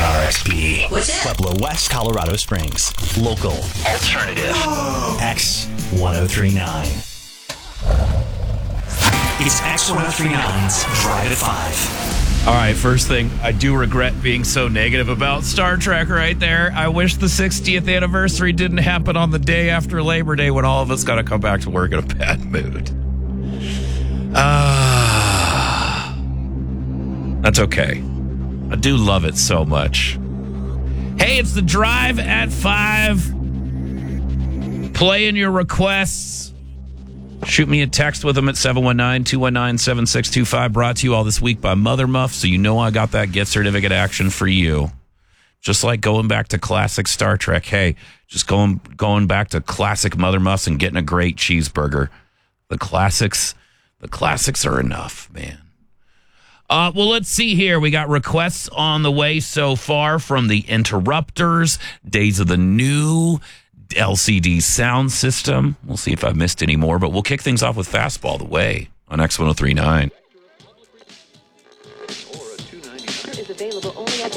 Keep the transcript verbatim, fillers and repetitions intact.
R X P. What's that? Pueblo West, Colorado Springs. Local. Alternative. X ten thirty-nine. It's X ten thirty-nine's Drive at five. All right, first thing, I do regret being so negative about Star Trek right there. I wish the sixtieth anniversary didn't happen on the day after Labor Day when all of us got to come back to work in a bad mood. Ah, uh, that's okay. I do love it so much. Hey, it's the Drive at five. Play in your requests. Shoot me a text with them at seven one nine, two one nine, seven six two five. Brought to you all this week by Mother Muff, so you know I got that gift certificate action for you. Just like going back to classic Star Trek. Hey, just going going back to classic Mother Muffs and getting a great cheeseburger. The classics, the classics are enough, man. Uh, well, let's see here. We got requests on the way so far from the Interrupters, Days of the New, L C D Sound System. We'll see if I've missed any more, but we'll kick things off with Fastball the Way on X ten thirty-nine. Is available only at